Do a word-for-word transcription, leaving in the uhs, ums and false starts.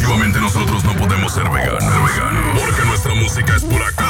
Definitivamente nosotros no podemos ser veganos, veganos, porque nuestra música es pura carne.